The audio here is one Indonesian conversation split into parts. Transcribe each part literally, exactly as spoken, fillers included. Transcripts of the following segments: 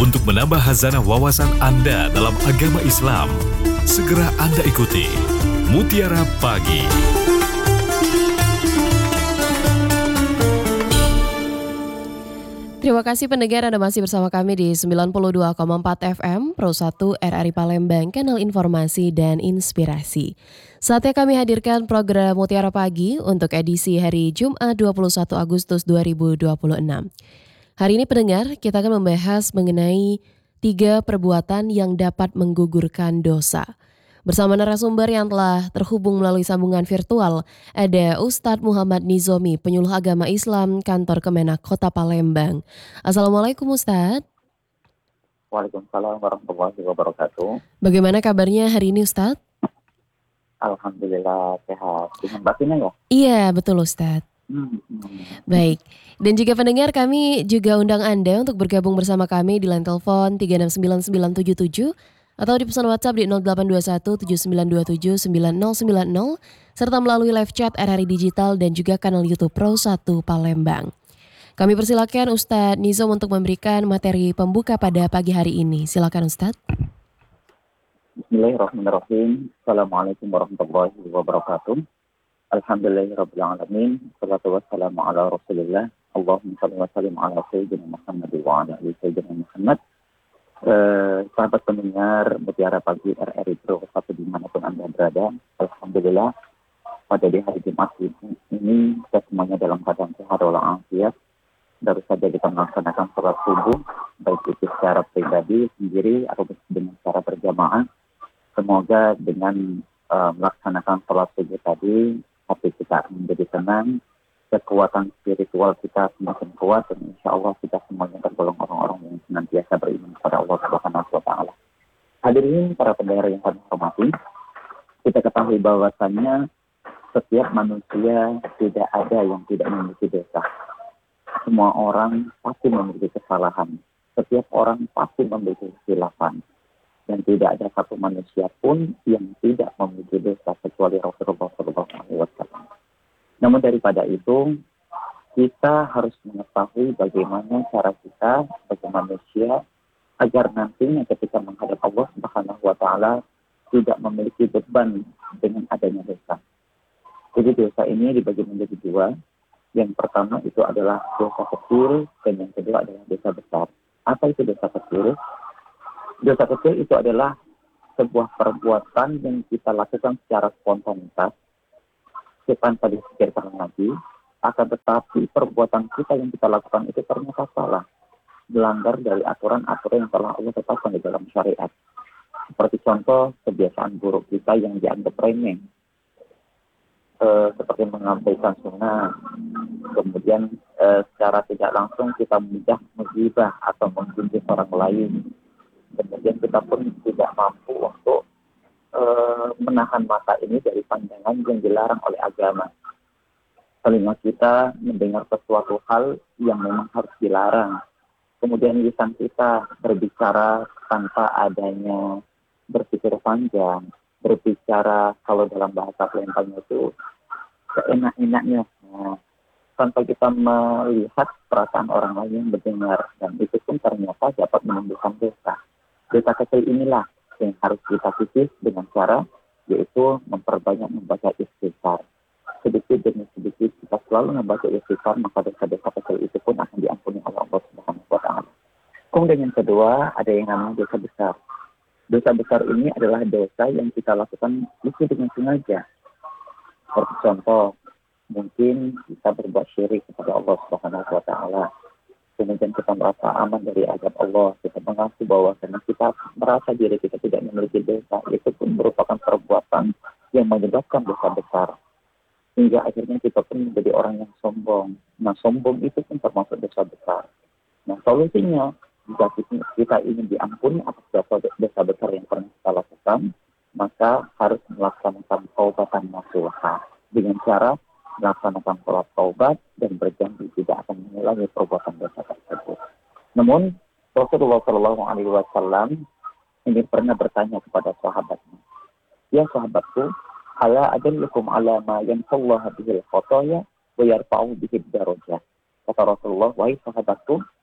untuk menambah hazanah wawasan Anda dalam agama Islam. Segera Anda ikuti Mutiara Pagi. Terima kasih pendengar, Anda masih bersama kami di sembilan puluh dua koma empat F M Pro satu R R I Palembang, kanal informasi dan inspirasi. Saatnya kami hadirkan program Mutiara Pagi untuk edisi hari Jumat dua puluh satu Agustus dua ribu dua puluh enam. Hari ini pendengar, kita akan membahas mengenai tiga perbuatan yang dapat menggugurkan dosa. Bersama narasumber yang telah terhubung melalui sambungan virtual, ada Ustadz Muhammad Nizomi, penyuluh agama Islam Kantor Kemenak Kota Palembang. Assalamualaikum Ustadz. Waalaikumsalam warahmatullahi wabarakatuh. Bagaimana kabarnya hari ini Ustadz? Alhamdulillah sehat. Dengan batinnya ya? Iya, betul Ustadz. Hmm, hmm. Baik, dan juga pendengar, kami juga undang Anda untuk bergabung bersama kami di line telepon tiga enam sembilan sembilan tujuh tujuh atau di pesan WhatsApp di nol delapan dua satu tujuh sembilan dua tujuh sembilan nol sembilan nol serta melalui live chat R R I Digital dan juga kanal YouTube Pro satu Palembang. Kami persilakan Ustadz Nizom untuk memberikan materi pembuka pada pagi hari ini. Silakan Ustadz. Bismillahirrahmanirrahim. Assalamualaikum warahmatullahi wabarakatuh. Alhamdulillahirrahmanirrahim. Salatu wassalamu ala rasulillah. Allahumma salli wa sallim ala sayyidina Muhammad wa ala ali sayyidina Muhammad. Eh, sahabat pendengar Mutiara Pagi R R I Pro satu dimanapun Anda berada, Alhamdulillah pada di hari Jumat ini kita semuanya dalam keadaan sehat walafiat. Baru saja kita melaksanakan sholat subuh, baik itu secara pribadi sendiri atau dengan secara berjamaah. Semoga dengan uh, melaksanakan sholat subuh tadi, hati kita akan menjadi tenang, kekuatan spiritual kita semakin kuat, dan insya Allah kita semuanya tergolong orang-orang yang senantiasa beriman kepada Allah Subhanahu wa Ta'ala. Hadirin para pendengar yang kami hormati, kita ketahui bahwasannya setiap manusia tidak ada yang tidak memiliki dosa. Semua orang pasti memiliki kesalahan. Setiap orang pasti memiliki kesilapan. Dan tidak ada satu manusia pun yang tidak memiliki dosa kecuali Rasulullah shallallahu alaihi wasallam. Namun daripada itu, kita harus mengetahui bagaimana cara kita sebagai manusia agar nantinya ketika menghadap Allah Subhanahu wa Ta'ala tidak memiliki beban dengan adanya dosa. Jadi dosa ini dibagi menjadi dua. Yang pertama itu adalah dosa kecil dan yang kedua adalah dosa besar. Apa itu dosa kecil? Dosa kecil itu adalah sebuah perbuatan yang kita lakukan secara spontanitas, tanpa dipikirkan lagi, akan tetapi perbuatan kita yang kita lakukan itu ternyata salah, melanggar dari aturan-aturan yang telah Allah tetapkan di dalam syariat. Seperti contoh kebiasaan buruk kita yang dianggap remeh, e, seperti menyampaikan sunnah, kemudian e, secara tidak langsung kita mudah menggibah atau mengunjungi orang lain. Kemudian kita pun tidak mampu untuk e, menahan mata ini dari pandangan yang dilarang oleh agama. Telinga kita mendengar sesuatu hal yang memang harus dilarang. Kemudian lisan kita berbicara tanpa adanya berpikir panjang, berbicara kalau dalam bahasa Palembang itu seenak-enaknya, nah, tanpa kita melihat perasaan orang lain yang mendengar, dan itu pun ternyata dapat menimbulkan dosa. Dosa kecil inilah yang harus kita sisih dengan cara yaitu memperbanyak membaca istighfar. Sedikit demi sedikit kita selalu membaca istighfar, maka dosa-dosa kecil itu pun akan diampuni oleh Allah Subhanahu wa Ta'ala. Kemudian yang kedua ada yang namanya dosa besar. Dosa besar ini adalah dosa yang kita lakukan itu dengan sengaja. Seperti contoh, mungkin kita berbuat syirik kepada Allah Subhanahu wa Ta'ala. Kemudian kita merasa aman dari azab Allah, kita mengaku bahwa karena kita merasa diri kita tidak memiliki dosa, itu pun merupakan perbuatan yang menyebabkan dosa besar. Hingga akhirnya kita pun menjadi orang yang sombong. Nah, sombong itu pun termasuk dosa besar. Nah, solusinya, jika kita ingin diampuni atas dosa, dosa besar yang pernah kita lakukan, maka harus melaksanakan taubatan nasuha dengan cara melaksanakan sholat taubat dan berjanji tidak akan mengulangi perbuatan dosa tersebut. Namun Rasulullah Shallallahu Alaihi Wasallam ini pernah bertanya kepada sahabatnya, ya sahabatku, ala adallukum ala ma yanfallahu bihil khotoya wa yarfa'u bihid darajah. Kata Rasulullah, wahai sahabatku,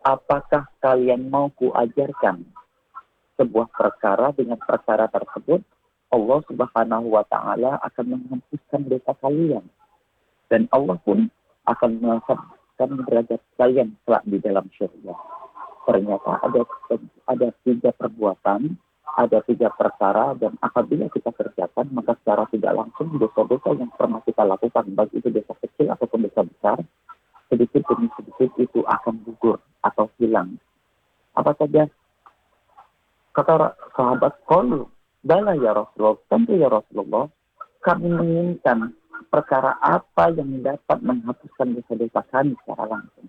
apakah kalian mau kuajarkan sebuah perkara, dengan perkara tersebut Allah Subhanahu wa taala akan menghapuskan dosa kalian dan Allah pun akan mengangkatkan derajat kalian kelak di dalam syurga. Ternyata ada ada tiga perbuatan, ada tiga perkara, dan apabila kita kerjakan maka secara tidak langsung dosa-dosa yang pernah kita lakukan, baik itu dosa kecil ataupun dosa besar, sedikit demi sedikit itu akan gugur atau hilang. Apa saja? Kata sahabat, qalu bala ya Rasulullah, tentu ya Rasulullah, kami menginginkan perkara apa yang dapat menghapuskan dosa-dosa kami secara langsung.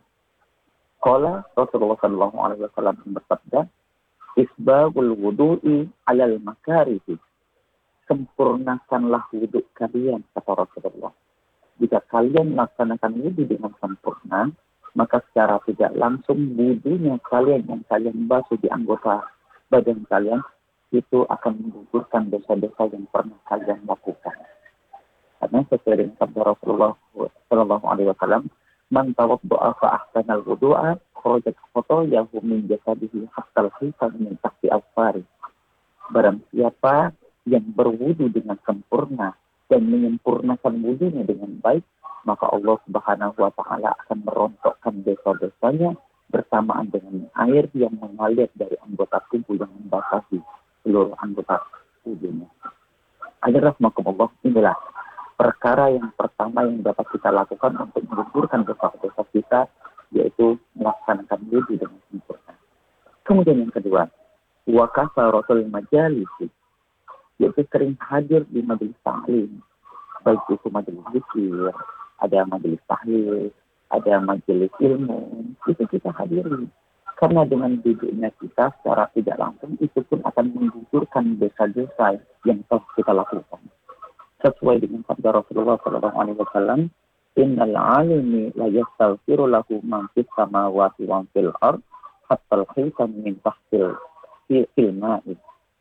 Qala Rasulullah sallallahu alaihi wasallam bersabda, isbagul wudu'i alal makarihi, sempurnakanlah wudhu kalian, kata Rasulullah. Jika kalian melaksanakan wudhu dengan sempurna, maka secara tidak langsung wudhunya kalian yang kalian basuh di anggota badan kalian itu akan menggugurkan dosa-dosa yang pernah kalian lakukan. Karena sesuai dengan sabda Rasulullah sallallahu alaihi wasallam, man tawadda'a fa ahsanal wudu'a kharajat khotoyahu min jasadihi hatta al-khitam min tahti al-fari. Barang siapa yang berwudu dengan sempurna dan menyempurnakan wudunya dengan baik, maka Allah Subhanahu wa taala akan merontokkan dosa-dosanya bersamaan dengan air yang mengalir dari anggota tubuh yang membasahi seluruh anggota tubuhnya. Agar rahmatullah, inilah perkara yang pertama yang dapat kita lakukan untuk menggugurkan dosa-dosa kita, yaitu melaksanakan wudhu dengan sempurna. Kemudian yang kedua, wa kasaratul majalisi, yaitu sering hadir di majelis ta'lim, baik itu majelis zikir, ada majelis tahlil, ada majelis ilmu, itu kita hadiri. Karena dengan duduknya kita secara tidak langsung, itu pun akan menggugurkan dosa-dosa yang telah kita lakukan. Sesuai dengan sabda Rasulullah sallallahu alaihi wasallam, innal alimi la yastaghfiru lahu man fis samawati wa fil ard hatta al-khitam min tahtil fil ma'i.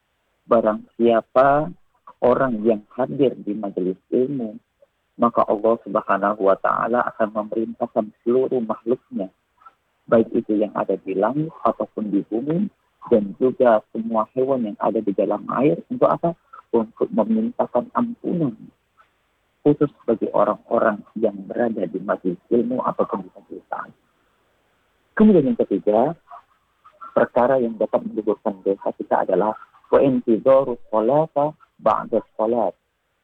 Barang siapa orang yang hadir di majelis ilmu, maka Allah Subhanahu wa taala akan memerintahkan seluruh makhluknya, baik itu yang ada di langit ataupun di bumi, dan juga semua hewan yang ada di dalam air, untuk apa? Untuk memintakan ampunan, khusus bagi orang-orang yang berada di majelis ilmu ataupun di majelis ta'lim. Kemudian yang ketiga, perkara yang dapat menggugurkan dosa kita adalah wa intidharu sholata ba'da sholat,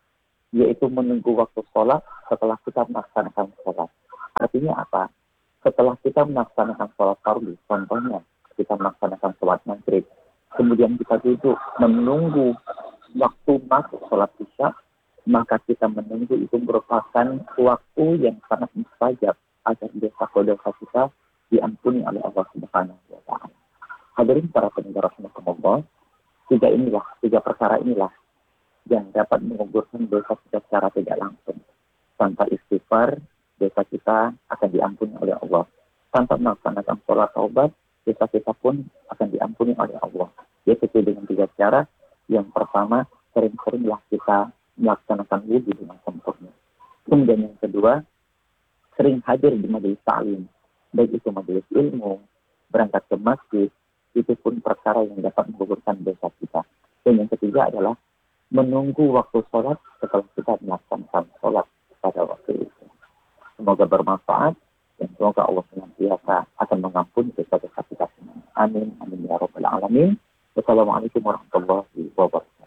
yaitu menunggu waktu sholat setelah kita melaksanakan sholat. Artinya apa? Setelah kita melaksanakan sholat fardu, contohnya kita melaksanakan sholat maghrib, kemudian kita duduk menunggu waktu masuk sholat isya, maka kita menunggu itu merupakan waktu yang sangat mustajab agar dosa-dosa kita diampuni oleh Allah Subhanahu wa taala. Hadirin para pendengar rahimakumullah, tiga inilah, tiga perkara inilah yang dapat menggugurkan dosa kita secara tidak langsung. Tanpa istighfar, dosa kita akan diampuni oleh Allah. Tanpa melaksanakan sholat taubat, dosa kita pun akan diampuni oleh Allah. Yaitu dengan tiga cara. Yang pertama, sering-seringlah kita melaksanakan wudhu dengan sempurna. Kemudian yang kedua, sering hadir di majelis ta'lim, baik itu majelis ilmu, berangkat ke masjid, itu pun perkara yang dapat menggugurkan dosa kita. Dan yang ketiga adalah menunggu waktu sholat setelah kita melaksanakan sholat pada waktu itu. Semoga bermanfaat dan semoga Allah senantiasa akan mengampuni dosa-dosa kita semua. Amin, amin ya rabbal alamin. Wassalamualaikum warahmatullahi wabarakatuh.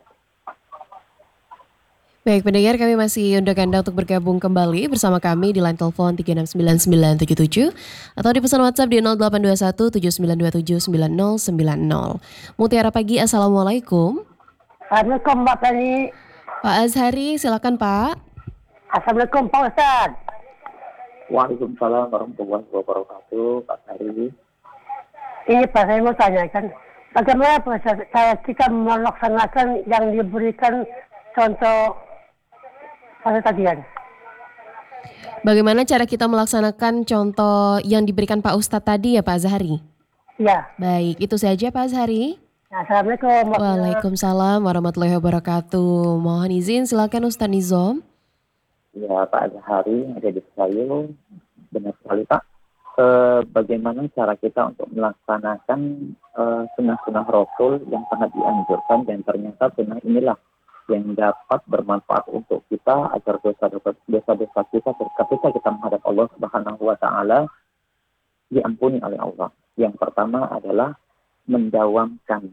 Baik pendengar, kami masih undang Anda untuk bergabung kembali bersama kami di line telepon tiga enam sembilan sembilan tujuh tujuh atau di pesan WhatsApp di nol delapan dua satu tujuh sembilan dua tujuh sembilan nol sembilan nol. Mutiara Pagi, Assalamualaikum. Assalamualaikum Mbak Feni. Pak Azhari, silakan Pak. Assalamualaikum Pak Ustaz. Waalaikumsalam warahmatullahi wabarakatuh, Pak Hari. Ini Pak, saya mau tanyakan, bagaimana Pak Ustaz, saya kita melaksanakan yang diberikan contoh pada tadian? Bagaimana cara kita melaksanakan contoh yang diberikan Pak Ustadz tadi ya Pak Azhari? Ya. Baik, itu saja Pak Azhari. Assalamualaikum. Waalaikumsalam warahmatullahi wabarakatuh. Mohon izin, silakan Ustadz Nizom. Ya, Pak Azhari ada di saya. Benar sekali Pak. eh, bagaimana cara kita untuk melaksanakan eh, sunnah-sunnah Rasul yang sangat dianjurkan, dan ternyata sunnah inilah yang dapat bermanfaat untuk kita agar dosa-dosa dosa-dosa kita ketika kita menghadap Allah Subhanahu wa taala diampuni oleh Allah. Yang pertama adalah mendawamkan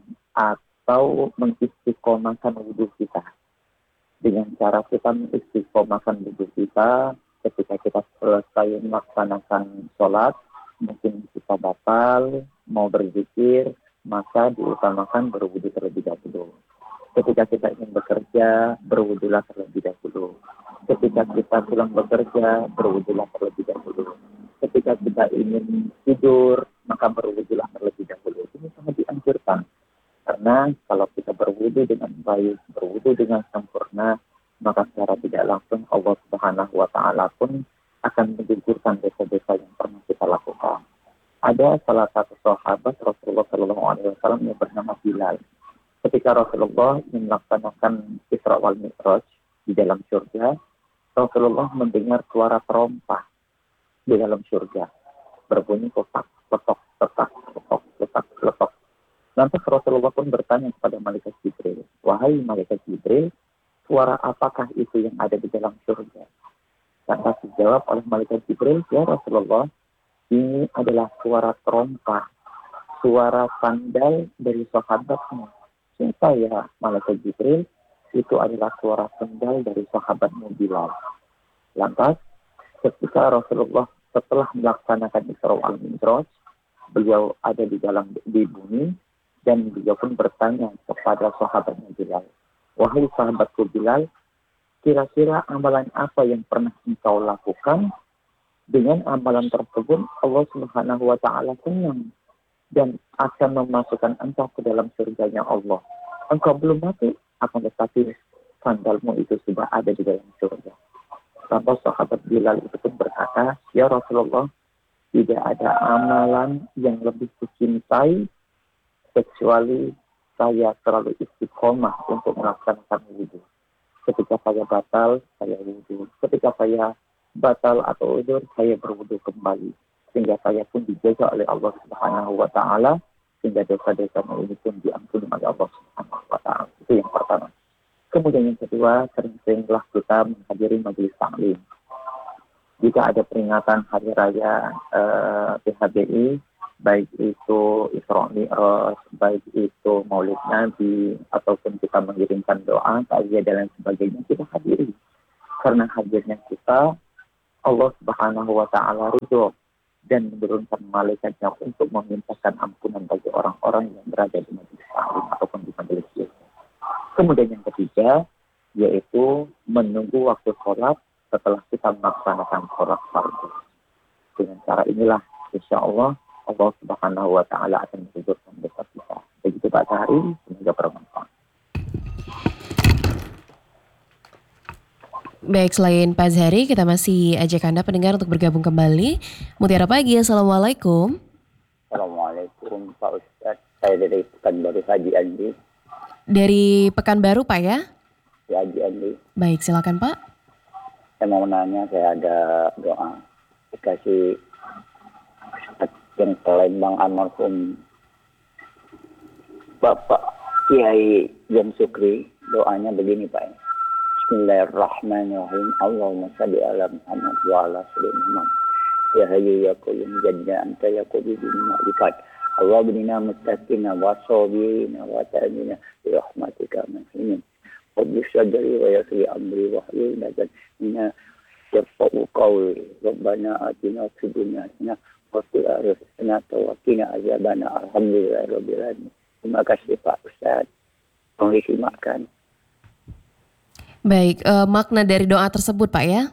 atau mengistiqomahkan wudhu kita. Dengan cara kita mengistiqomahkan wudhu kita, ketika kita selesai melaksanakan sholat, mungkin kita batal, mau berzikir, maka diutamakan berwudhu terlebih dahulu. Ketika kita ingin bekerja, berwudhulah terlebih dahulu. Ketika kita pulang bekerja, berwudhulah terlebih dahulu. Ketika kita ingin tidur, maka berwudhulah terlebih dahulu. Ini sangat dianjurkan. Karena kalau kita berwudu dengan baik, berwudu dengan sempurna, maka secara tidak langsung Allah Subhanahu wa taala pun akan menggugurkan dosa-dosa yang pernah kita lakukan. Ada salah satu sahabat Rasulullah Shallallahu Alaihi Wasallam yang bernama Bilal. Ketika Rasulullah ingin melaksanakan Isra wal Mi'raj di dalam surga, Rasulullah mendengar suara terompah di dalam surga, berbunyi kotak, letok, letak, letok, letak, letok. Lantas Rasulullah pun bertanya kepada Malaikat Jibril, wahai Malaikat Jibril, suara apakah itu yang ada di dalam surga? Lantas dijawab oleh Malaikat Jibril, ya Rasulullah, ini adalah suara terompah, suara sandal dari sahabatmu. Siapa ya Malaikat Jibril? Itu adalah suara sandal dari sahabatmu Bilal. Lantas ketika Rasulullah setelah melaksanakan Isra wal Mi'raj, beliau ada di dalam di bumi, dan beliau pun bertanya kepada sahabatnya Bilal, wahai sahabatku Bilal, kira-kira amalan apa yang pernah engkau lakukan? Dengan amalan tersebut Allah Subhanahu wa taala senang dan akan memasukkan engkau ke dalam surganya Allah. Engkau belum mati, akan tetapi sandalmu itu sudah ada di dalam surga. Lalu sahabat Bilal itu pun berkata, ya Rasulullah, tidak ada amalan yang lebih kucintai kecuali saya selalu istiqomah untuk melaksanakan wudhu. Ketika saya batal, saya wudhu. Ketika saya batal atau udzur, saya berwudhu kembali. Sehingga saya pun dijaga oleh Allah Subhanahu wa taala, sehingga dosa-dosa ini pun diampuni oleh Allah Subhanahu wa taala. Itu yang pertama. Kemudian yang kedua, sering-seringlah kita menghadiri majelis taklim. Jika ada peringatan hari raya eh, P H B I, baik itu Isra Mi'raj, baik itu Maulid Nabi, ataupun kita mengirimkan doa, takziah dan lain sebagainya, kita hadiri. Karena hadirnya kita, Allah Subhanahu wa taala ridho dan menurunkan malaikatnya untuk memintakan ampunan bagi orang-orang yang berada di majelis taklim ataupun di majelis itu. Kemudian yang ketiga, yaitu menunggu waktu sholat setelah kita melaksanakan sholat fardu. Dengan cara inilah, insya Allah, Allah Subhanahu wa taala akan menggugurkan dosa kita. Begitu Pak Sahari, semoga bermanfaat. Baik, selain Pak Zahari, kita masih ajak Anda pendengar untuk bergabung kembali. Mutiara Pagi, Assalamualaikum. Assalamualaikum Pak Ustadz. Saya dari Pekanbaru Haji Andi. Dari Pekanbaru Pak ya? Di Haji Andi. Baik, silakan Pak. Saya mau nanya, saya ada doa. Dikasih yang Palembang almarhum Bapak Kiai Jam Sukri, doanya begini Pak. Bismillahirrahmanirrahim. Allahumma salli ala Muhammad wa ala salli Muhammad. Ya hayyu ya qayyum jadda anta ya qayyum ma'rifat. Allah binina mustaqina wa sabirina wa ta'amina bi rahmatika mahinin. Rabbi sadri wa yasri amri wa hlul uqdatan min yafqahu qawli. Rabbana atina fid dunya hasanah Waktu harus senata wakina azabana alhamdulillahirabbil alamin. Terima kasih Pak Ustaz. Mohon disimakkan. Baik, eh, makna dari doa tersebut Pak ya.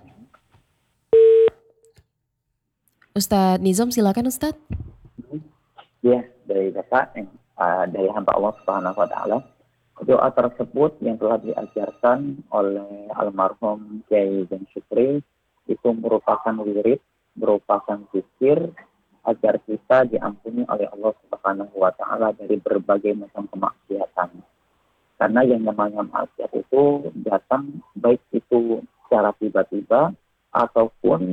Ustadz Nizam, silakan Ustadz. Ya, dari Bapak, uh, dari hamba Allah Subhanahu wa taala. Doa tersebut yang telah diajarkan oleh almarhum Kiai Jam Sukri itu merupakan wirid, merupakan zikir agar kita diampuni oleh Allah Subhanahu wa taala dari berbagai macam kemaksiatan. Karena yang namanya maksiat itu datang baik itu secara tiba-tiba ataupun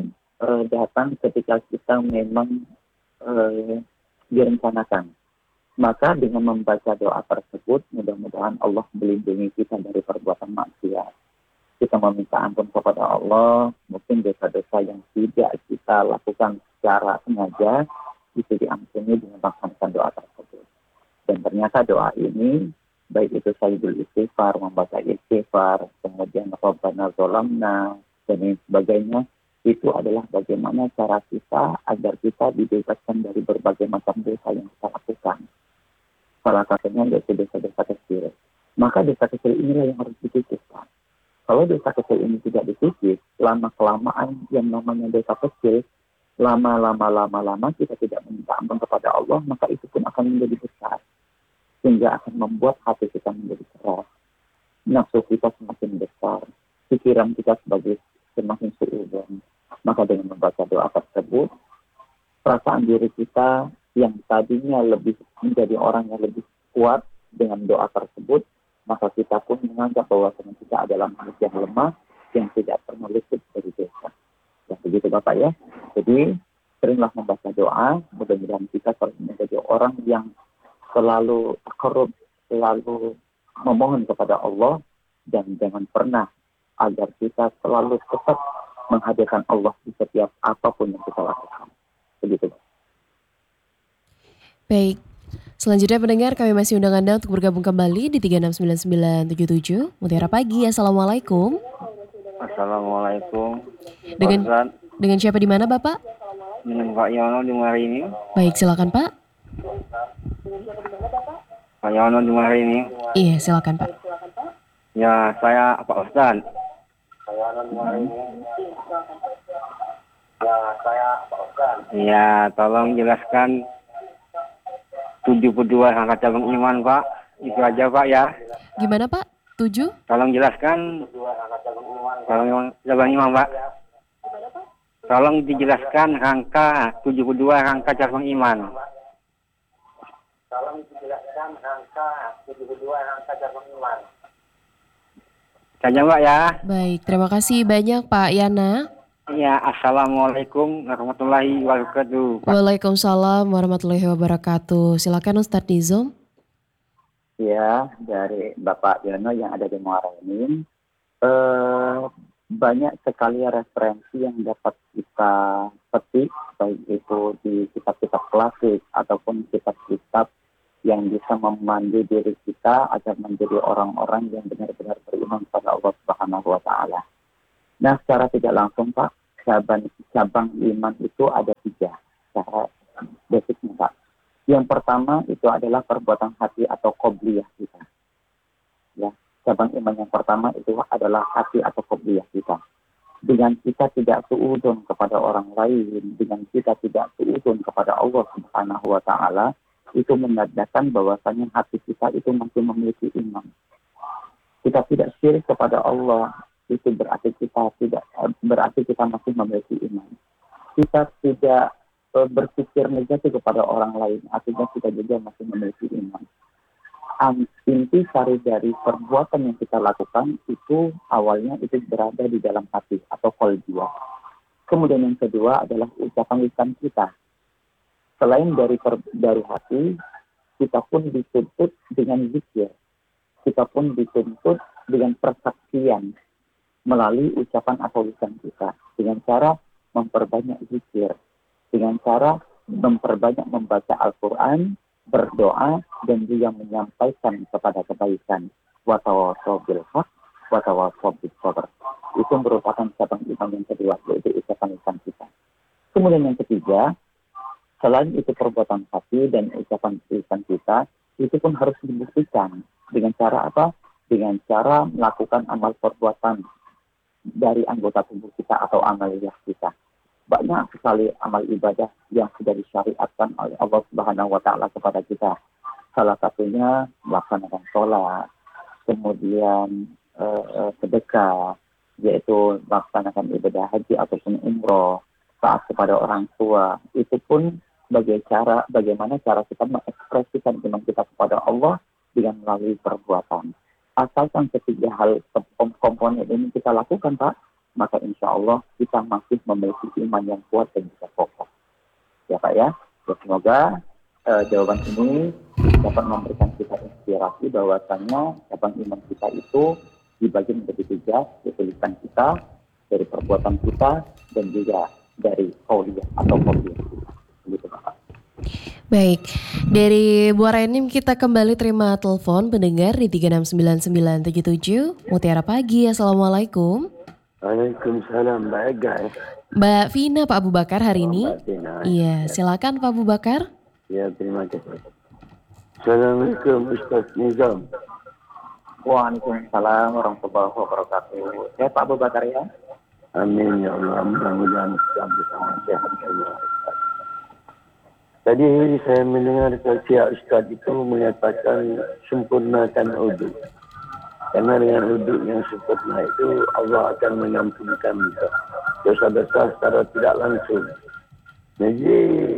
eh, datang ketika kita memang eh, direncanakan. Maka dengan membaca doa tersebut, mudah-mudahan Allah melindungi kita dari perbuatan maksiat. Kita meminta ampun kepada Allah, mungkin dosa-dosa yang tidak kita lakukan secara sengaja, itu diampuni dengan melaksanakan doa tersebut. Dan ternyata doa ini, baik itu sayyidul istighfar, membaca istighfar, kemudian Rabbana zolamna, dan lain sebagainya, itu adalah bagaimana cara kita agar kita dibebaskan dari berbagai macam dosa yang kita lakukan. Salah satunya yaitu dosa-dosa kecil. Maka dosa kecil inilah yang harus dikikiskan. Kalau dosa kecil ini tidak dikikis, lama-kelamaan yang namanya dosa kecil, lama-lama-lama-lama kita tidak meminta ampun kepada Allah, maka itu pun akan menjadi besar. Sehingga akan membuat hati kita menjadi keras. Nafsu kita semakin besar. Pikiran kita sebagai semakin suudon. Maka dengan membaca doa tersebut, perasaan diri kita yang tadinya lebih menjadi orang yang lebih kuat dengan doa tersebut, maka kita pun menganggap bahwa kita adalah manusia yang lemah yang tidak pernah luput dari dosa. Ya begitu Bapak ya. Jadi seringlah membaca doa, mudah-mudahan kita selalu menjadi orang yang selalu korup, selalu memohon kepada Allah, dan jangan pernah agar kita selalu tetap menghadirkan Allah di setiap apapun yang kita lakukan. Begitu Bapak. Baik, selanjutnya pendengar kami masih undang Anda untuk bergabung kembali di tiga enam sembilan sembilan tujuh tujuh. Mutiara Pagi, Assalamualaikum. Assalamualaikum. Dengan Ustaz, dengan siapa di mana Bapak? dengan Pak Yono di hari ini. Baik, silakan Pak. Pak Yono di hari ini. Iya, silakan Pak. Ya, saya Pak Ustaz. Ya, saya Pak Ustaz. Ya, tolong jelaskan tujuh puluh dua angka cabang iman, Pak. Itu aja, Pak ya. Gimana Pak? Tujuh? Tolong jelaskan tolong cabang iman, Pak. Tolong dijelaskan angka tujuh puluh dua angka cabang iman. Tolong dijelaskan angka tujuh puluh dua angka cabang iman. Saja, Pak ya. Baik, terima kasih banyak Pak Yana. Ya, Assalamualaikum warahmatullahi wabarakatuh. Pak. Waalaikumsalam warahmatullahi wabarakatuh. Silakan Ustadz Nizam. Ya, dari Bapak Yono yang ada di Muara ini, eh, banyak sekali referensi yang dapat kita petik, baik itu di kitab-kitab klasik ataupun kitab-kitab yang bisa memandu diri kita agar menjadi orang-orang yang benar-benar beriman kepada Allah Subhanahu wa Ta'ala. Nah, secara tidak langsung Pak, cabang, cabang iman itu ada tiga secara basicnya Pak. Yang pertama itu adalah perbuatan hati atau qobliyah kita. Ya, cabang iman yang pertama itu adalah hati atau qobliyah kita. Dengan kita tidak suudon kepada orang lain, dengan kita tidak suudon kepada Allah Subhanahu wa Ta'ala, itu menandakan bahwasanya hati kita itu masih memiliki iman. Kita tidak syirik kepada Allah, itu berarti kita tidak berarti kita masih memiliki iman. Kita tidak e, berpikir negatif kepada orang lain, artinya kita juga masih memiliki iman. Am, inti sari dari perbuatan yang kita lakukan itu awalnya itu berada di dalam hati atau qalbiyah. Kemudian yang kedua adalah ucapan lisan kita. Selain dari per, dari hati, kita pun dituntut dengan zikir. Kita pun dituntut dengan persaksian melalui ucapan atau lisan kita, dengan cara memperbanyak zikir, dengan cara memperbanyak membaca Al-Quran, berdoa, dan juga menyampaikan kepada kebaikan. Wa tawassaw bil haq, wa tawassaw bis sabr. Itu merupakan cabang iman yang kedua, yaitu ucapan lisan kita. Kemudian yang ketiga, selain itu perbuatan hati dan ucapan lisan kita, itu pun harus dibuktikan. Dengan cara apa? Dengan cara melakukan amal perbuatan dari anggota tubuh kita atau amaliyah kita. Banyak sekali amal ibadah yang sudah disyariatkan oleh Allah Subhanahu wa Ta'ala kepada kita. Salah satunya melaksanakan sholat, kemudian eh, sedekah, yaitu melaksanakan ibadah haji ataupun umroh, taat kepada orang tua. Itu pun sebagai cara, bagaimana cara kita mengekspresikan iman kita kepada Allah dengan melalui perbuatan. Asalkan ketiga hal komponen ini kita lakukan Pak, maka insya Allah kita masih memiliki iman yang kuat dan juga kokoh. Ya Pak ya, ya semoga uh, jawaban ini dapat memberikan kita inspirasi bahwasannya cabang iman kita itu dibagi menjadi tiga, yaitu lisan kita, dari perbuatan kita, dan juga dari qauliyah atau qauliyah kita. Begitu Pak. Baik, dari Bu Renim kita kembali terima telepon pendengar di tiga enam sembilan sembilan tujuh tujuh. Mutiara Pagi, Assalamualaikum. Waalaikumsalam, Mbak Ega. Mbak Vina, Pak Abu Bakar hari ini. Mbak Tina. Iya, silakan Pak Abu Bakar. Ya, terima kasih. Assalamualaikum Ustaz Nizam. Waalaikumsalam warahmatullahi wabarakatuh. Ya Pak Abu Bakar ya. Amin ya Allah, mudah-mudahan Islam bersama sehat Allah. Tadi saya mendengar Syekh Ustaz itu menyatakan sempurnakan wudu. Karena dengan wudu yang sempurna itu Allah akan mengampunkan dosa-dosa secara tidak langsung. Jadi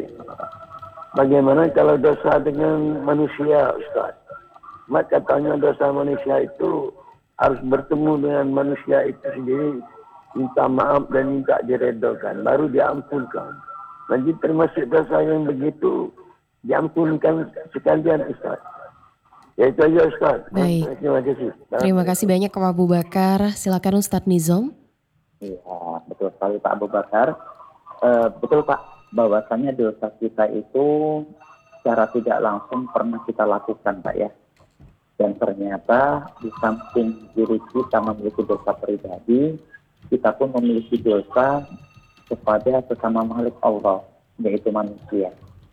bagaimana kalau dosa dengan manusia Ustaz? Maka katanya dosa manusia itu harus bertemu dengan manusia itu sendiri, minta maaf dan minta diredokan, baru diampunkan. Jadi termasuk dosa yang begitu diampunkan sekalian Ustaz. Ya itu aja Ustaz. Baik. Terima kasih. Terima kasih banyak Pak Abu Bakar. Silakan Ustadz Nizam. Iya, betul sekali Pak Abu Bakar. Uh, betul Pak, bahwasannya dosa kita itu secara tidak langsung pernah kita lakukan Pak ya. Dan ternyata di samping diri kita memiliki dosa pribadi, kita pun memiliki dosa kepada sesama makhluk Allah, yaitu manusia.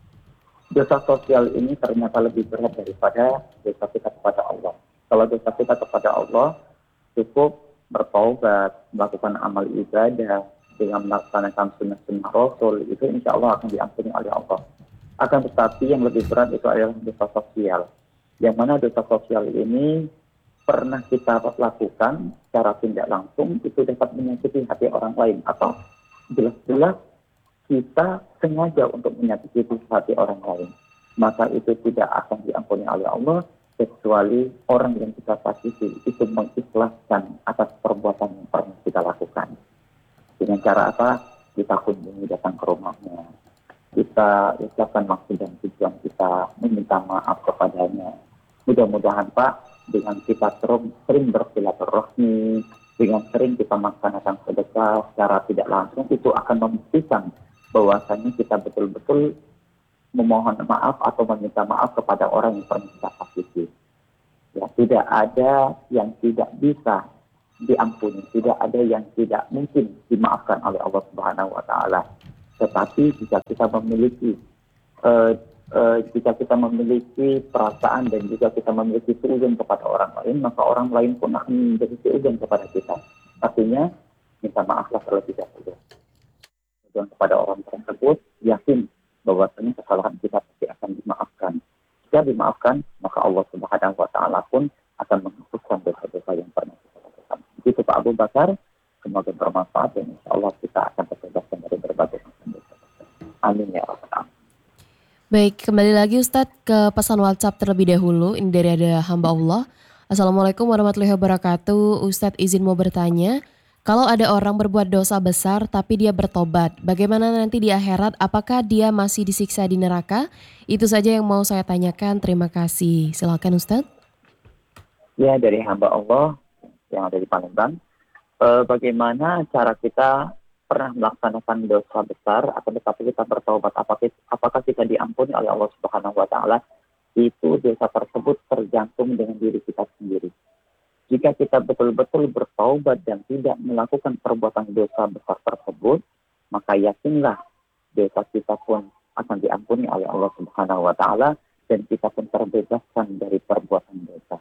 Dosa sosial ini ternyata lebih berat daripada dosa kita kepada Allah. Kalau dosa kita kepada Allah, cukup bertaubat, melakukan amal ibadah, dengan melaksanakan sunnah-sunnah Rasul, itu insya Allah akan diampuni oleh Allah. Akan tetapi yang lebih berat itu adalah dosa sosial. Yang mana dosa sosial ini pernah kita lakukan secara tidak langsung, itu dapat menyakiti hati orang lain. Atau jelas-jelas kita sengaja untuk menyakiti hati orang lain. Maka itu tidak akan diampuni oleh Allah, kecuali orang yang kita sakiti itu mengikhlaskan atas perbuatan yang pernah kita lakukan. Dengan cara apa? Kita kunjungi, datang ke rumahnya. Kita ucapkan maksud dan tujuan kita, meminta maaf kepadanya. Mudah-mudahan Pak, dengan kita sering bersilaturahmi, dengan sering kita melaksanakan sedekah secara tidak langsung, itu akan membuktikan bahwasanya kita betul-betul memohon maaf atau meminta maaf kepada orang yang pernah kita sakiti. Ya, tidak ada yang tidak bisa diampuni, tidak ada yang tidak mungkin dimaafkan oleh Allah Subhanahu wa taala. Tetapi jika kita memiliki uh, uh, jika kita memiliki perasaan dan juga kita memiliki seuzon kepada orang lain, maka orang lain pun akan menjadi seuzon kepada kita. Artinya minta maaflah terlebih dahulu. Dan kepada orang tersebut, yakin bahwasanya kesalahan kita pasti akan dimaafkan. Jika dimaafkan, maka Allah Subhanahu wa taala pun akan menghapuskan dosa-dosa yang pernah kita lakukan. Begitu Pak Abu Bakar, semoga bermanfaat dan insya Allah kita akan terbebaskan dari berbagai macam dosa. Amin ya rabbal alamin. Baik, kembali lagi Ustadz ke pesan WhatsApp terlebih dahulu. Ini dari ada hamba Allah. Assalamualaikum warahmatullahi wabarakatuh. Ustadz izin mau bertanya, kalau ada orang berbuat dosa besar tapi dia bertobat, bagaimana nanti di akhirat? Apakah dia masih disiksa di neraka? Itu saja yang mau saya tanyakan. Terima kasih. Silakan Ustadz. Ya, dari hamba Allah yang ada di Palembang. E, bagaimana cara kita pernah melaksanakan dosa besar, atau tetapi kita bertobat? Apakah, apakah kita diampuni oleh Allah Subhanahu wa taala? Itu dosa tersebut tergantung dengan diri kita sendiri. Jika kita betul-betul bertaubat dan tidak melakukan perbuatan dosa besar tersebut, maka yakinlah dosa kita pun akan diampuni oleh Allah Subhanahu wa taala dan kita pun terbebaskan dari perbuatan dosa.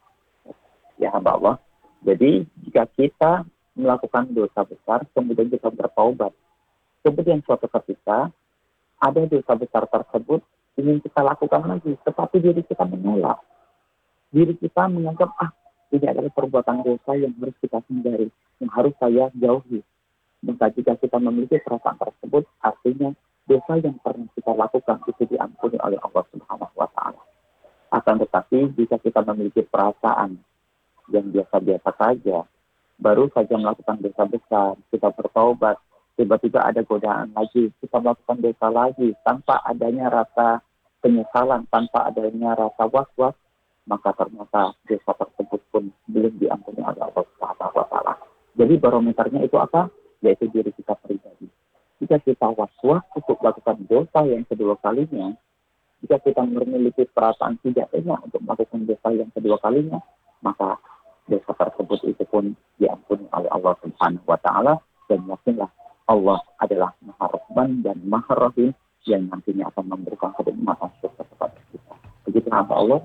Ya hamba Allah. Jadi jika kita melakukan dosa besar, kemudian kita bertaubat, kemudian suatu ketika ada dosa besar tersebut ingin kita lakukan lagi, tetapi diri kita menolak. Diri kita menganggap, ah, ini adalah perbuatan dosa yang harus kita hindari, yang harus saya jauhi. Maka jika kita memiliki perasaan tersebut, artinya dosa yang pernah kita lakukan itu diampuni oleh Allah Subhanahu wa taala. Akan tetapi jika kita memiliki perasaan yang biasa-biasa saja, baru saja melakukan dosa besar, kita bertaubat, tiba-tiba ada godaan lagi, kita melakukan dosa lagi, tanpa adanya rasa penyesalan, tanpa adanya rasa was-was, maka ternyata dosa tersebut pun belum diampuni oleh Allah Subhanahu wa Ta'ala. Jadi barometernya itu apa? Yaitu diri kita pribadi. Jika kita was-was untuk melakukan dosa yang kedua kalinya, jika kita memiliki perasaan tidak enak untuk melakukan dosa yang kedua kalinya, maka dosa tersebut itu pun diampuni oleh Allah Subhanahu wa Ta'ala, dan yakinlah Allah adalah Maha Rahman dan Maha Rahim yang nantinya akan memberikan kenikmatan surga kepada kita. Begitu hamba Allah.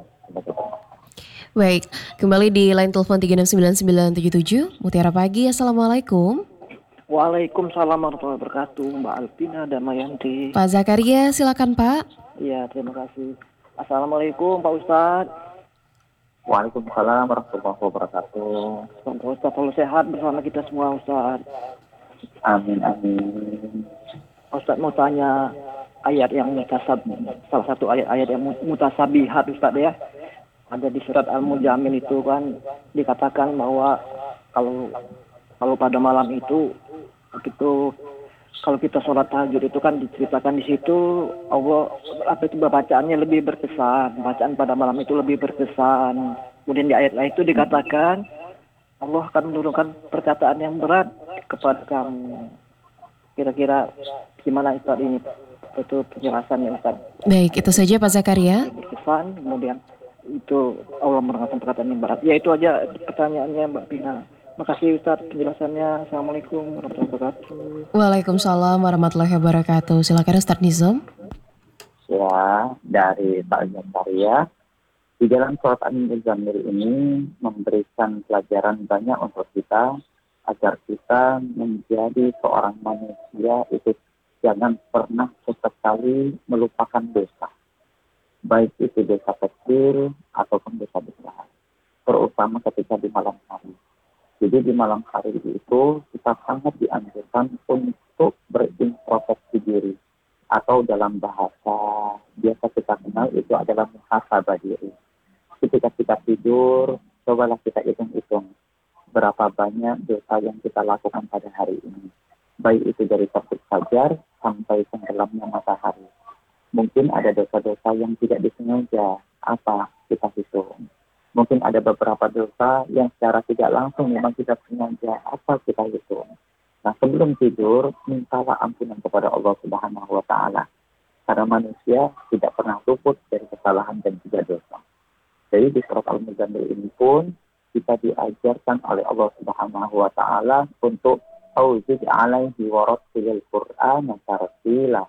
Baik, kembali di line telepon tiga enam sembilan sembilan tujuh tujuh Mutiara Pagi. Assalamualaikum. Waalaikumsalam warahmatullahi wabarakatuh, Mbak Alpina dan Mayanti. Pak Zakaria, silakan Pak. Iya, terima kasih. Assalamualaikum Pak Ustadz. Waalaikumsalam warahmatullahi wabarakatuh. Semoga Ustadz selalu sehat bersama kita semua Ustadz. Amin, amin. Ustadz mau tanya ayat yang mutasab, salah satu ayat-ayat yang mutasabihat Ustadz ya. Ada di surat Al-Mujamil itu kan dikatakan bahwa kalau kalau pada malam itu begitu kalau kita sholat tahajud itu kan diceritakan di situ Allah apa itu bacaannya lebih berkesan, bacaan pada malam itu lebih berkesan. Kemudian di ayat lain itu dikatakan Allah akan menurunkan perkataan yang berat kepada kamu. Kira-kira gimana Ustaz ini? Itu penjelasannya Ustaz. Baik, itu saja Pak Zakaria. Berkesan, kemudian itu Allah menurunkan perkataan yang berat. Ya itu aja pertanyaannya Mbak Pina. Makasih Ustaz penjelasannya. Assalamualaikum warahmatullahi wabarakatuh. Waalaikumsalam warahmatullahi wabarakatuh. Silakan Ustaz Nizam. Ya, dari Pak Zakaria. Di dalam surat Al-Muzammil ini memberikan pelajaran banyak untuk kita agar kita menjadi seorang manusia itu jangan pernah sesekali melupakan dosa. Baik itu dosa kecil ataupun dosa besar. Terutama ketika di malam hari. Jadi di malam hari itu kita sangat dianjurkan untuk berintrospeksi diri. Atau dalam bahasa biasa kita kenal itu adalah muhasabah diri. Ketika kita tidur, cobalah kita hitung-hitung berapa banyak dosa yang kita lakukan pada hari ini. Baik itu dari terbit fajar sampai tenggelamnya matahari. Mungkin ada dosa-dosa yang tidak disengaja, apa kita hitung. Mungkin ada beberapa dosa yang secara tidak langsung memang kita sengaja, apa kita hitung. Nah sebelum tidur, mintalah ampunan kepada Allah Subhanahu wa Ta'ala. Karena manusia tidak pernah luput dari kesalahan dan juga dosa. Jadi di surat Al-Muzammil ini pun kita diajarkan oleh Allah Subhanahu wa Ta'ala untuk auzid alaihi wa rattilil Qur'an tartila.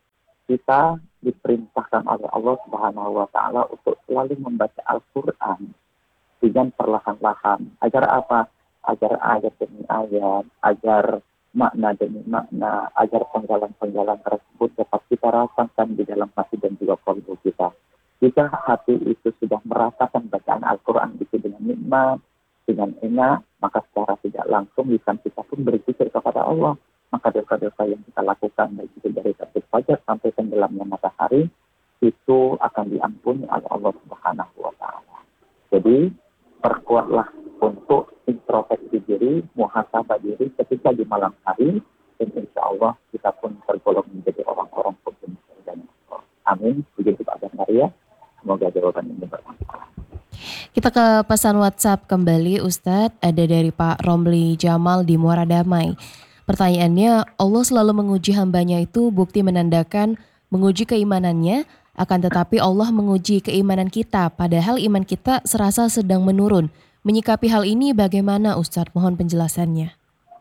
Kita diperintahkan oleh Allah Subhanahu wa Ta'ala untuk selalu membaca Al-Qur'an dengan perlahan-lahan. Agar apa? Agar ayat demi ayat, agar makna demi makna, agar penggalan-penggalan tersebut dapat kita rasakan di dalam hati dan juga kalbu kita. Jika hati itu sudah merasakan bacaan Al-Quran itu dengan nikmat, dengan enak, maka secara tidak langsung lisan kita pun berzikir kepada Allah. Maka dosa-dosa yang kita lakukan, baik itu dari terbit fajar sampai tenggelamnya matahari, itu akan diampuni oleh Allah Subhanahu wa Ta'ala. Jadi, perkuatlah untuk introspeksi diri, muhasabah diri ketika di malam hari, dan insya Allah kita pun tergolong menjadi orang-orang pemimpin dan amin. Begitu Pak Zakaria. Semoga jawaban ini bermanfaat. Kita ke pesan WhatsApp kembali Ustadz. Ada dari Pak Romli Jamal di Muara Damai. Pertanyaannya, Allah selalu menguji hambanya itu bukti menandakan menguji keimanannya, akan tetapi Allah menguji keimanan kita, padahal iman kita serasa sedang menurun. Menyikapi hal ini bagaimana Ustadz? Mohon penjelasannya.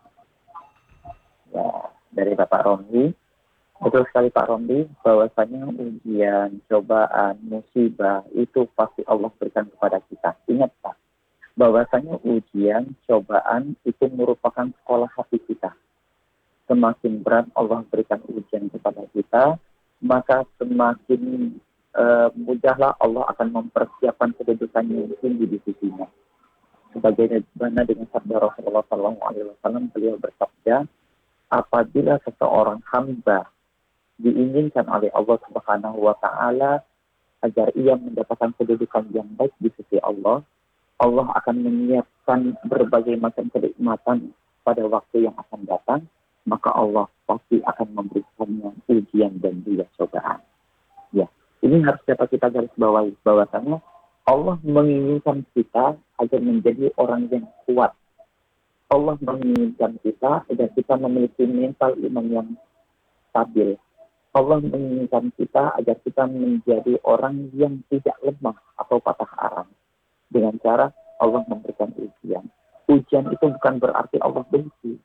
Ya, dari Bapak Romli, betul sekali Pak Romli, bahwasanya ujian, cobaan, musibah itu pasti Allah berikan kepada kita. Ingat Pak, bahwasanya ujian, cobaan itu merupakan sekolah hati kita. Semakin berat Allah berikan ujian kepada kita, maka semakin uh, mudahlah Allah akan mempersiapkan kedudukannya yang tinggi di sisinya. Sebagaimana dengan sabda Rasulullah shallallahu alaihi wasallam, beliau bersabda, apabila seseorang hamba diinginkan oleh Allah Subhanahu wa Ta'ala agar ia mendapatkan kedudukan yang baik di sisi Allah, Allah akan menyiapkan berbagai macam kenikmatan pada waktu yang akan datang, maka Allah pasti akan memberikannya ujian dan juga cobaan. Ya, ini harus dapat kita garis bawahi bahwasanya Allah menginginkan kita agar menjadi orang yang kuat. Allah menginginkan kita agar kita memiliki mental iman yang stabil. Allah menginginkan kita agar kita menjadi orang yang tidak lemah atau patah arang. Dengan cara Allah memberikan ujian. Ujian itu bukan berarti Allah benci.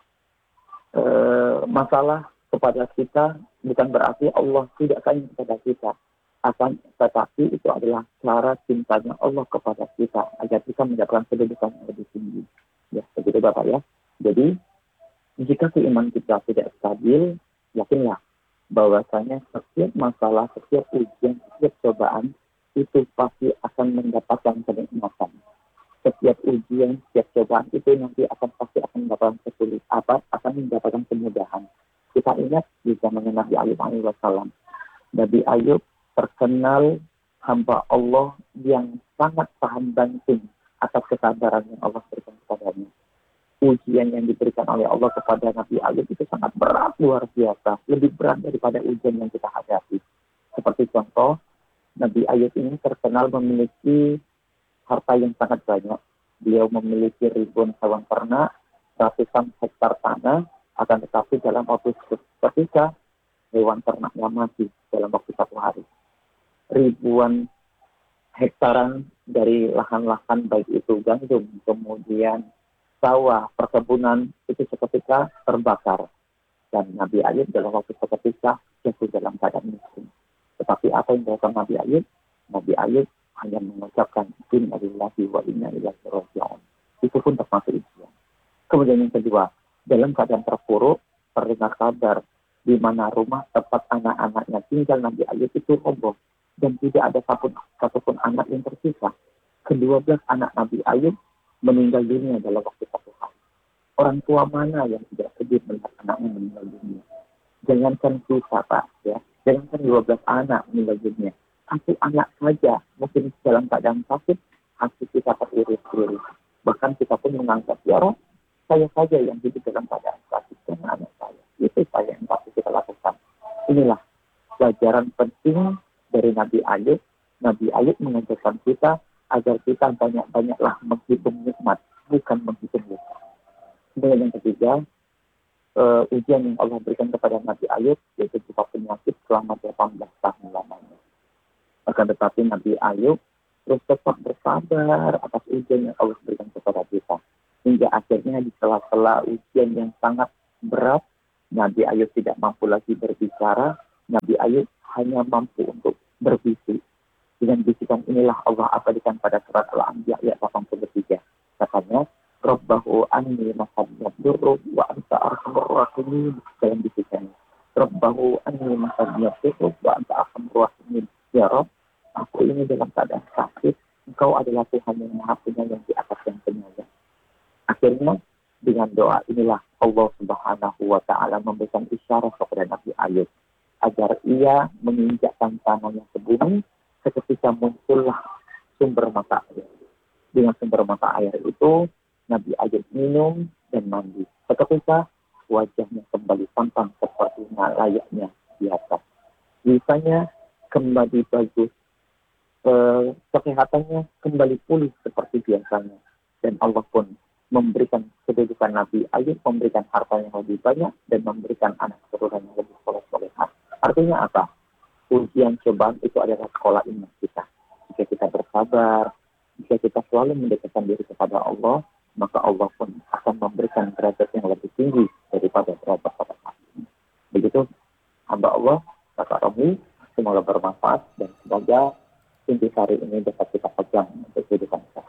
E, masalah kepada kita bukan berarti Allah tidak sayang kepada kita. Akan tetapi itu adalah cara cintanya Allah kepada kita agar kita mendapatkan kedudukan yang lebih tinggi. Ya, begitu Bapak ya. Jadi jika keimanan kita tidak stabil, yakinlah bahwasanya setiap masalah, setiap ujian, setiap cobaan itu pasti akan mendapatkan kenikmatan. Setiap ujian, setiap cobaan itu nanti akan pasti akan mendapatkan kesulitan, apa? Akan mendapatkan kemudahan. Kita ingat di zaman Nabi Ayub alaihi wasallam. Nabi Ayub terkenal hamba Allah yang sangat paham banting atas kesabaran yang Allah berikan kepadanya. Ujian yang diberikan oleh Allah kepada Nabi Ayub itu sangat berat, luar biasa. Lebih berat daripada ujian yang kita hadapi. Seperti contoh, Nabi Ayub ini terkenal memiliki harta yang sangat banyak. Beliau memiliki ribuan hewan ternak, ratusan hektar tanah, akan tetapi dalam waktu ketika hewan ternaknya mati dalam waktu satu hari. Ribuan hektaran dari lahan-lahan baik itu gandum, kemudian sawah, perkebunan itu seketika terbakar. Dan Nabi Ayub dalam waktu seketika jatuh dalam keadaan miskin. Tetapi apa yang dilakukan Nabi Ayub? Nabi Ayub hanya mengucapkan inna lillahi wa inna ilaihi raji'un. Itu pun termasuk ujian. Kemudian yang kedua, dalam keadaan terpuruk, terdengar kabar di mana rumah tempat anak-anaknya tinggal Nabi Ayub itu roboh dan tidak ada satupun, satupun anak yang tersisa. Kedua belas anak Nabi Ayub meninggal dunia dalam waktu satu hari. Orang tua mana yang tidak sedih melihat anaknya meninggal dunia? Jangankan kita, Pak, ya. Jangankan dua belas anak meninggal dunia. Satu anak saja, mungkin dalam keadaan sakit, hati kita teriris-iris. Bahkan kita pun menganggap, ya Roh, saya saja yang hidup dalam keadaan sakit, dengan anak saya. Itu saya yang pasti kita lakukan. Inilah pelajaran penting dari Nabi Ayub. Nabi Ayub mengajarkan kita agar kita banyak-banyaklah menghitung nikmat, bukan menghitung luka. Kemudian yang ketiga, uh, ujian yang Allah berikan kepada Nabi Ayub, yaitu berupa penyakit selama delapan belas tahun lamanya. Akan tetapi Nabi Ayub terus tetap bersabar atas ujian yang Allah berikan kepada kita. Hingga akhirnya di sela-sela ujian yang sangat berat, Nabi Ayub tidak mampu lagi berbicara, Nabi Ayub hanya mampu untuk berbisik. Dengan bisikan inilah Allah abadikan pada surat Al-Anbiya ayat delapan puluh tiga. Katanya, Rabbahu anni masadnya durru wa anta arhamur rahimin. Dalam bisikannya. Rabbahu anni masadnya durru wa anta arhamur rahimin. Ya Rabb, aku ini dalam keadaan sakit. Engkau adalah Tuhan yang maha penyayang di atas yang penyayang. Akhirnya, dengan doa inilah Allah Subhanahu wa Ta'ala memberikan isyarat kepada Nabi Ayub agar ia menginjakkan tangannya ke bumi. Seketika muncullah sumber mata air. Dengan sumber mata air itu, Nabi Ayub minum dan mandi. Seketika wajahnya kembali tampak seperti layaknya biasa. Lisanya kembali bagus. Eh, kesehatannya kembali pulih seperti biasanya. Dan Allah pun memberikan kedudukan Nabi Ayub, memberikan harta yang lebih banyak, dan memberikan anak keturunan yang lebih soleh-solehan. Artinya apa? Ujian cobaan itu adalah sekolah iman kita. Jika kita bersabar, jika kita selalu mendekatkan diri kepada Allah, maka Allah pun akan memberikan derajat yang lebih tinggi daripada derajat pada saat ini. Begitu hamba Allah, Kakak Romi, semoga bermanfaat dan semoga inti hari ini dapat kita pegang untuk kehidupan kita.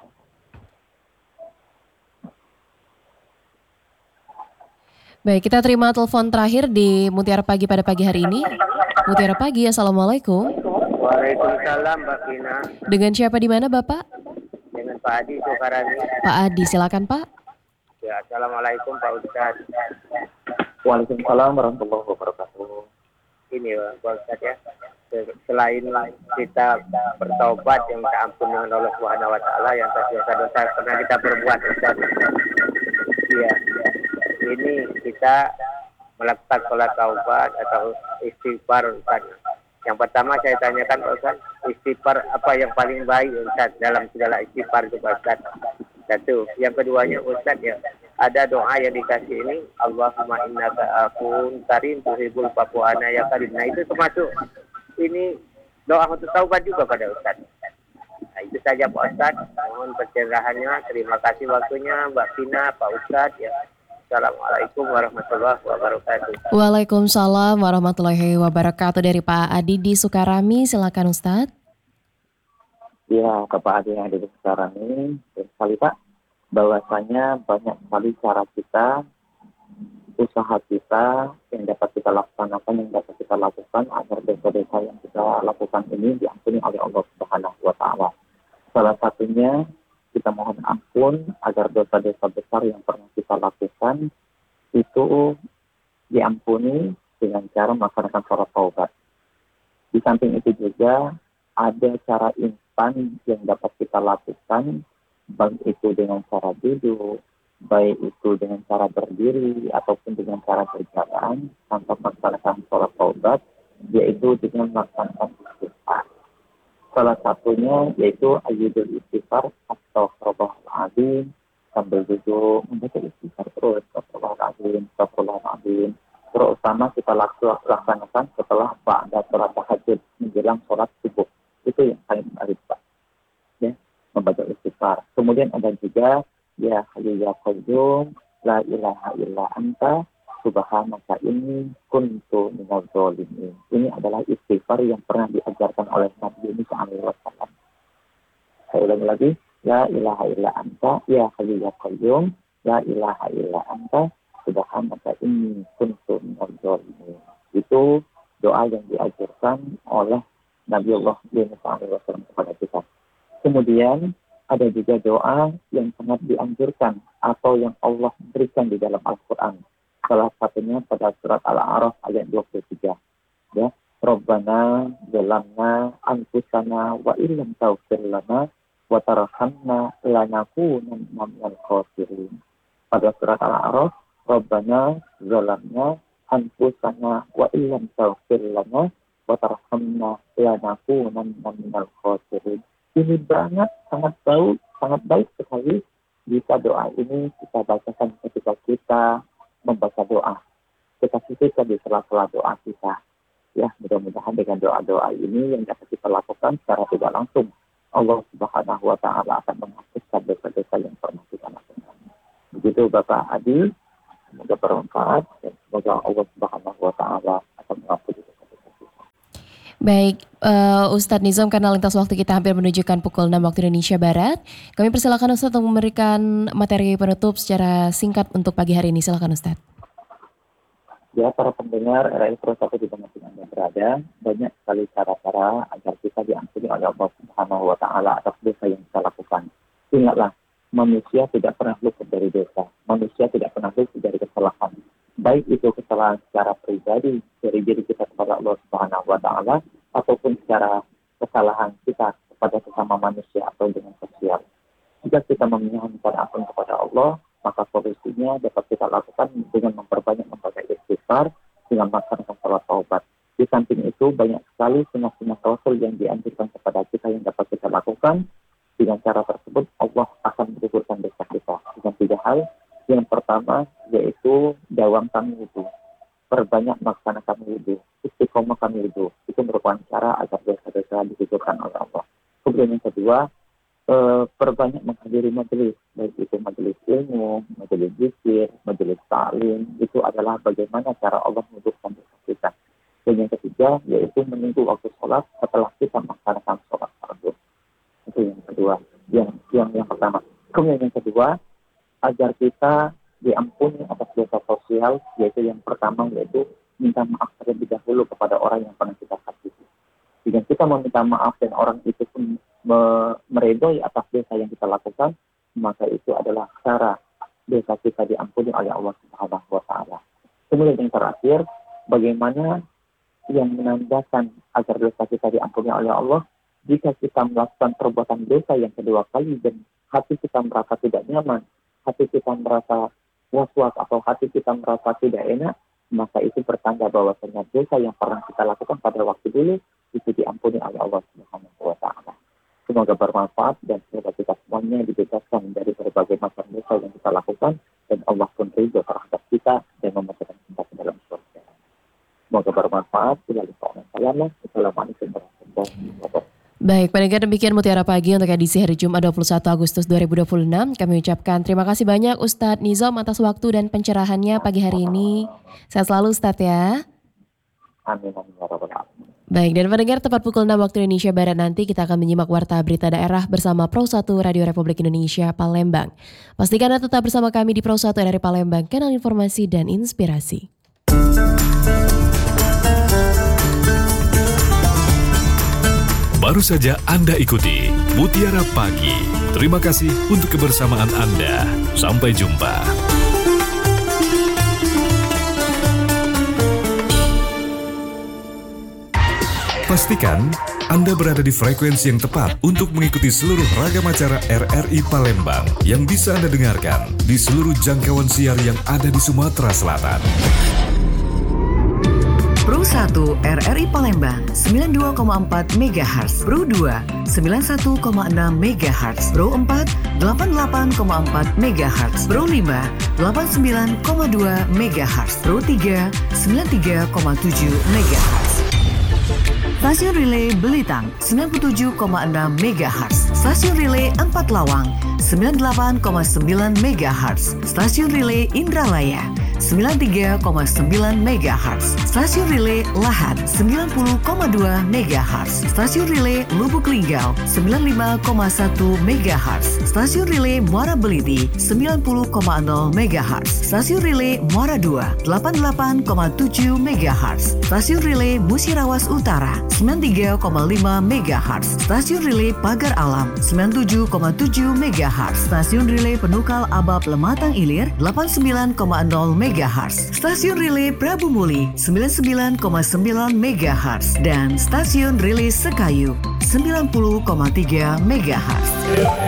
Baik, kita terima telepon terakhir di Mutiara Pagi pada pagi hari ini. Mutiara Pagi, Assalamualaikum. Waalaikumsalam, Mbak Kina. Dengan siapa di mana, Bapak? Dengan Pak Adi Sukarani. Pak Adi, silakan Pak. Ya, Assalamualaikum Pak Ustadz. Waalaikumsalam warahmatullahi wabarakatuh. Ini Pak Ustadz ya. selain kita bertaubat yang minta ampun dengan Allah Subhanahu wa taala yang atas dosa-dosa yang pernah kita perbuat, Ustaz. Iya. Ini kita melakukan sholat taubat atau istighfar, Ustaz. Yang pertama saya tanyakan, Ustaz, istighfar apa yang paling baik, Ustaz, dalam segala istighfar itu, Ustaz? Satu. Yang keduanya, Ustaz, ya, ada doa yang dikasih ini, Allahumma innaka afuwun karim tuhibbul afwa anna ya karim. Nah, itu termasuk ini doa untuk taubat juga pada Ustaz. Nah, itu saja Pak Ustaz. Mohon pencerahannya. Terima kasih waktunya Mbak Tina, Pak Ustaz. Ya. Assalamualaikum warahmatullahi wabarakatuh. Waalaikumsalam warahmatullahi wabarakatuh. Dari Pak Adi di Sukarami, silakan Ustaz. Ya, ke Pak Adi yang ada di Sukarami, sekali Pak, bahwasanya banyak sekali cara kita, usaha kita yang dapat kita laksanakan, yang dapat kita lakukan agar dosa-dosa yang kita lakukan ini diampuni oleh Allah Subhanahu wa taala. Salah satunya kita mohon ampun agar dosa-dosa besar yang pernah kita lakukan itu diampuni dengan cara melaksanakan sholat taubat. Di samping itu juga ada cara instan yang dapat kita lakukan, baik itu dengan cara duduk, baik itu dengan cara berdiri ataupun dengan cara berjalan tanpa melaksanakan sholat taubat, yaitu dengan melaksanakan istighfar. Salah satunya yaitu ayyudul istighfar atau astagfirullahaladzim, sambil duduk membaca istighfar terus, astagfirullahaladzim, astagfirullahaladzim. Terutama kita laksanakan setelah ba'da sholat tahajud menjelang sholat subuh. Itu yang paling menarik, Pak. Ya, membaca istighfar. Kemudian ada juga ya hayyu ya qayyum la ilaha illa anta subhanaka inni kuntu minadz dzalimin. Ini adalah istighfar yang pernah diajarkan oleh Nabi Muhammad shallallahu alaihi wasallam. Saya ulangi lagi, la ilaha illa anta ya hayyu ya qayyum la ilaha illa anta subhanaka inni kuntu minadz dzalimin. Itu doa yang diajarkan oleh Nabi Allah Muhammad shallallahu alaihi wasallam kepada kita. Kemudian ada juga doa yang sangat dianjurkan atau yang Allah berikan di dalam Al-Quran. Salah satunya pada surat Al-A'raf ayat dua puluh tiga. Ya, Rabbana zalamna anfusana wa illam taghfir lana wa tarhamna lanakunanna minal khasirin. Pada surat Al-A'raf, Rabbana zalamna anfusana wa illam taghfir lana wa tarhamna lanakunanna minal khasirin. Ini banget, sangat baik, sangat baik sekali jika doa ini kita bacakan ketika kita membaca doa. Kita sisihkan di sela-sela doa kita. Ya, mudah-mudahan dengan doa-doa ini yang dapat kita lakukan secara tidak langsung, Allah Subhanahu wa taala akan menghapuskan dosa-dosa yang pernah kita lakukan. Begitu Bapak Adi, semoga bermanfaat dan semoga Allah Subhanahu wa taala akan mengampuni dosa-dosa kita. Baik, uh, Ustadz Nizam, karena lintas waktu kita hampir menunjukkan pukul enam waktu Indonesia Barat, kami persilakan Ustadz untuk memberikan materi penutup secara singkat untuk pagi hari ini. Silakan Ustadz. Ya, para pendengar R R I Pro satu di mana Anda berada, banyak sekali cara-cara agar kita diampuni oleh Allah Subhanahu wa taala atas dosa yang kita lakukan. Ingatlah, manusia tidak pernah luput dari dosa. Manusia tidak pernah luput dari kesalahan. Baik itu kesalahan secara pribadi dari diri kita kepada Allah Subhanahu wa taala ataupun secara kesalahan kita kepada sesama manusia atau dengan sosial. Jika kita memohonkan ampun kepada Allah, maka solusinya dapat kita lakukan dengan memperbanyak membaca istighfar dengan melaksanakan salat taubat. Di samping itu banyak sekali sunnah-sunnah Rasul yang dianjurkan kepada kita yang dapat kita lakukan. Dengan cara tersebut Allah akan menggugurkan dosa kita dengan tiga hal. Yang pertama yaitu dawamkan wudhu, perbanyak melaksanakan wudhu, istiqomahkan wudhu. Itu merupakan cara agar dosa-dosa digugurkan oleh Allah. Kemudian yang kedua, eh, perbanyak menghadiri majelis, baik itu majelis ilmu, majelis zikir, majelis ta'lim. Itu adalah bagaimana cara Allah menggugurkan dosa kita. Dan yang ketiga yaitu menunggu waktu sholat setelah kita melaksanakan sholat fardu. Itu yang kedua, yang yang yang pertama. Kemudian yang kedua, agar kita diampuni atas dosa sosial, yaitu yang pertama yaitu minta maaf terlebih dahulu kepada orang yang pernah kita sakiti. Jika kita meminta maaf dan orang itu pun me- meredoi atas dosa yang kita lakukan, maka itu adalah cara dosa kita diampuni oleh Allah Subhanahu wa taala. Kemudian yang terakhir, bagaimana yang menandakan agar dosa kita diampuni oleh Allah. Jika kita melakukan perbuatan dosa yang kedua kali dan hati kita merasa tidak nyaman, hati kita merasa was-was atau hati kita merasa tidak enak, maka itu pertanda bahwasanya dosa yang pernah kita lakukan pada waktu dulu itu diampuni oleh Allah Subhanahu wa taala. Semoga bermanfaat dan semoga kita semuanya dibebaskan dari berbagai macam dosa yang kita lakukan dan Allah pun ridho terhadap kita dan memasukkan kita ke dalam surga. Semoga bermanfaat. Assalamualaikum warahmatullahi wabarakatuh. Baik, pendengar, demikian Mutiara Pagi untuk edisi hari Jumat dua puluh satu Agustus dua ribu dua puluh enam. Kami ucapkan terima kasih banyak Ustadz Nizam atas waktu dan pencerahannya pagi hari ini. Sehat selalu Ustadz ya. Amin, amin, ya rabbal alamin. Baik, dan pendengar, tepat pukul enam waktu Indonesia Barat nanti kita akan menyimak Warta Berita Daerah bersama Pro satu Radio Republik Indonesia Palembang. Pastikan Anda tetap bersama kami di Pro satu R R I Palembang, kanal informasi dan inspirasi. Baru saja Anda ikuti Mutiara Pagi. Terima kasih untuk kebersamaan Anda. Sampai jumpa. Pastikan Anda berada di frekuensi yang tepat untuk mengikuti seluruh ragam acara R R I Palembang yang bisa Anda dengarkan di seluruh jangkauan siar yang ada di Sumatera Selatan. Pro satu R R I Palembang sembilan puluh dua koma empat megahertz, Pro dua sembilan puluh satu koma enam megahertz, Pro empat delapan puluh delapan koma empat megahertz, Pro lima delapan puluh sembilan koma dua megahertz, Pro tiga sembilan puluh tiga koma tujuh megahertz. Stasiun Relay Belitang sembilan puluh tujuh koma enam megahertz, Stasiun Relay Empat Lawang sembilan puluh delapan koma sembilan megahertz, Stasiun Relay Indralaya sembilan puluh tiga koma sembilan megahertz, Stasiun Relay Lahat sembilan puluh koma dua megahertz, Stasiun Relay Lubuk Linggau sembilan puluh lima koma satu megahertz, Stasiun Relay Muara Beliti sembilan puluh koma nol megahertz, Stasiun Relay Muara dua delapan puluh delapan koma tujuh megahertz, Stasiun Relay Musirawas Utara sembilan puluh tiga koma lima megahertz, Stasiun Relay Pagar Alam sembilan puluh tujuh koma tujuh megahertz, Stasiun Relay Penukal Abab Lematang Ilir delapan puluh sembilan koma nol megahertz, Stasiun Relay Prabu Muli sembilan puluh sembilan koma sembilan megahertz, dan Stasiun Relay Sekayu sembilan puluh koma tiga megahertz.